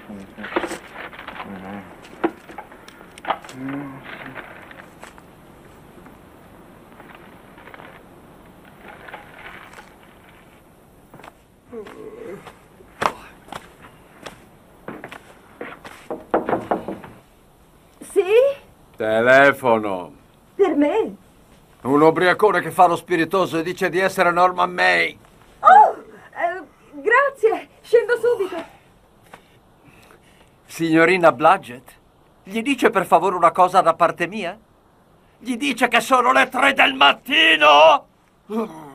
Sì? Telefono. Per me? Un ubriacone che fa lo spiritoso e dice di essere Norman May. Oh, grazie, scendo subito. Signorina Blodgett, gli dice per favore una cosa da parte mia? Gli dice che sono le 3 del mattino?